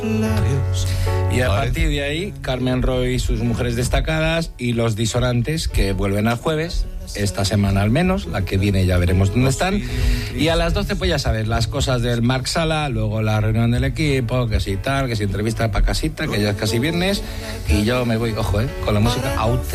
Y a partir de ahí, Carmen Roy y sus mujeres destacadas y los disonantes que vuelven al jueves, esta semana al menos, la que viene ya veremos dónde están. Y a las 12, pues ya sabes, las cosas del Marc Sala, luego la reunión del equipo, que si tal, que si entrevista para casita, que ya es casi viernes. Y yo me voy, ojo, con la música out.